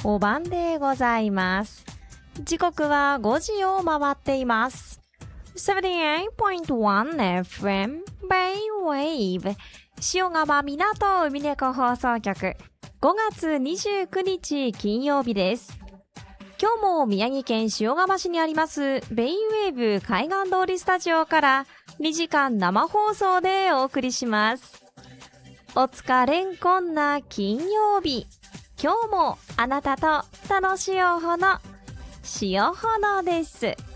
お晩でございます。時刻は5時を回っています。78.1 FM Bay-Wave 塩釜港海猫放送局5月29日金曜日です。今日も宮城県塩釜市にありますベイウェーブ海岸通りスタジオから2時間生放送でお送りします。お疲れんこんな金曜日、今日もあなたと楽しいおほの塩ほのです。